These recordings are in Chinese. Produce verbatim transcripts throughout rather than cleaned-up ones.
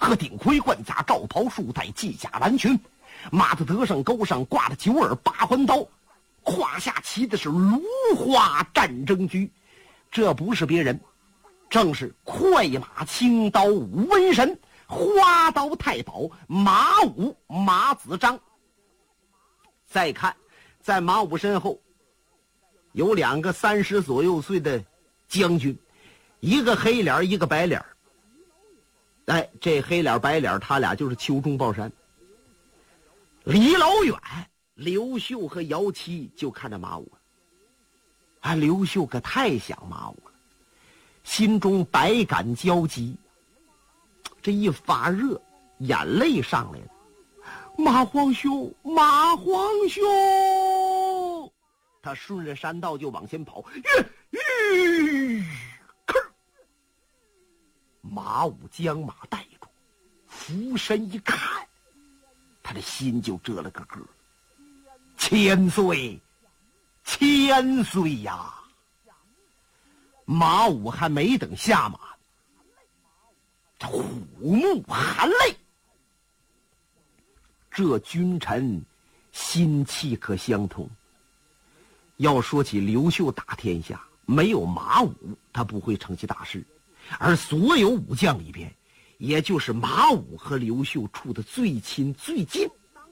和顶盔贯甲，罩袍束带，系甲蓝裙，马的德上钩上挂着九耳八环刀，胯下骑的是芦花战争驹。这不是别人，正是快马青刀武瘟神，花刀太保马武马子章。再看在马武身后有两个三十左右岁的将军，一个黑脸一个白脸。哎，这黑脸白脸他俩就是邱中豹山。离老远，刘秀和姚七就看着马武了。啊，刘秀可太想马武了，心中百感交集，这一发热，眼泪上来了。马皇兄，马皇兄！他顺着山道就往前跑，吁吁，吭！马武将马带住，俯身一看，他的心就折了个个。千岁，千岁呀！马武还没等下马，这虎目含泪。这君臣心气可相通。要说起刘秀打天下，没有马武他不会成其大事，而所有武将里边，也就是马武和刘秀处得最亲最近。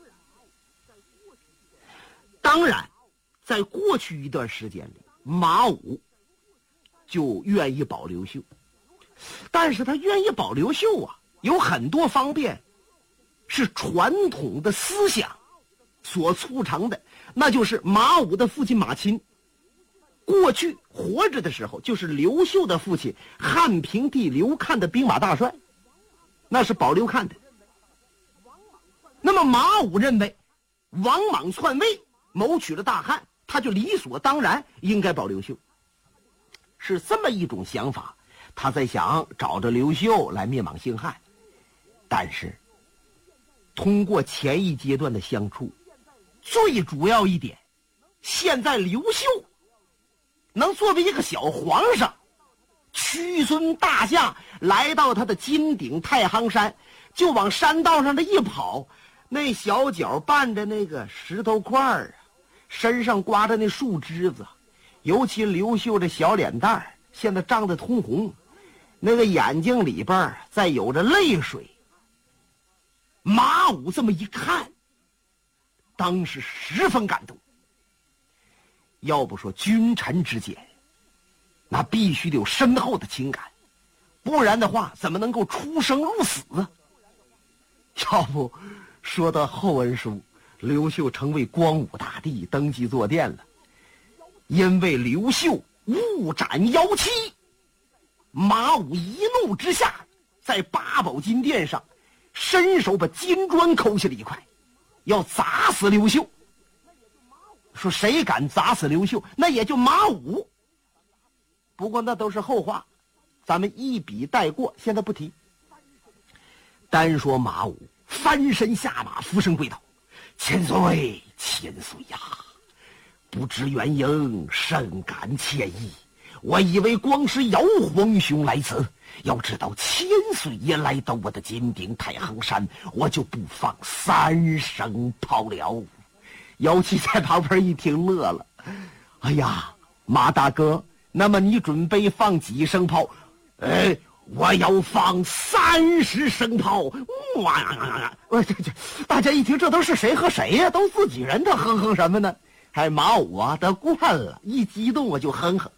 当然在过去一段时间里，马武就愿意保刘秀，但是他愿意保刘秀啊，有很多方面是传统的思想所促成的。那就是马武的父亲马钦过去活着的时候，就是刘秀的父亲汉平帝刘看的兵马大帅，那是保刘看的。那么马武认为王莽篡位谋取了大汉，他就理所当然应该保刘秀，是这么一种想法。他在想找着刘秀来灭莽兴汉，但是通过前一阶段的相处，最主要一点，现在刘秀能作为一个小皇上，屈尊大驾来到他的金顶太行山，就往山道上这一跑，那小脚绊着那个石头块儿，身上刮着那树枝子，尤其刘秀这小脸蛋儿现在涨得通红，那个眼睛里边再有着泪水。马武这么一看，当时十分感动。要不说君臣之间，那必须得有深厚的情感，不然的话怎么能够出生入死啊？要不说到后文书，刘秀成为光武大帝，登基坐殿了，因为刘秀误斩姚七，马武一怒之下在八宝金殿上伸手把金砖抠下了一块，要砸死刘秀。说谁敢砸死刘秀，那也就马武。不过那都是后话，咱们一笔带过，现在不提。单说马武翻身下马，俯身跪倒：千岁，千岁呀！不知缘由，甚感歉意。我以为光是姚皇兄来此，要知道千岁爷来到我的金顶太行山，我就不放三声炮了。姚七在旁边一听乐了：哎呀，马大哥，那么你准备放几声炮？哎，我要放三十声炮！哇呀呀呀！我这这，大家一听这都是谁和谁呀、啊？都自己人，他哼哼什么呢？还马武啊，他惯了，一激动我就哼哼。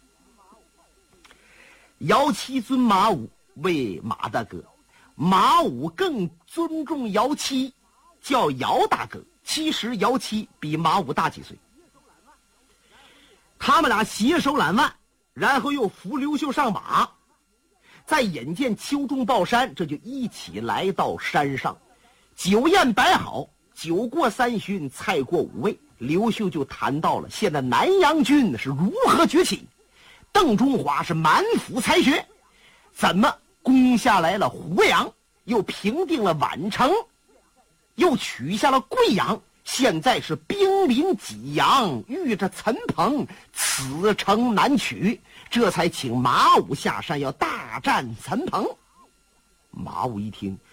姚七尊马武为马大哥，马武更尊重姚七，叫姚大哥。其实姚七比马武大几岁，他们俩携手揽腕，然后又扶刘秀上马，再引荐邱中豹山，这就一起来到山上。酒宴摆好，酒过三巡，菜过五味，刘秀就谈到了现在南阳军是如何崛起，邓中华是满腹才学，怎么攻下来了湖阳，又平定了宛城，又取下了贵阳，现在是兵临济阳，遇着陈鹏，此城难取，这才请马武下山要大战陈鹏。马武一听，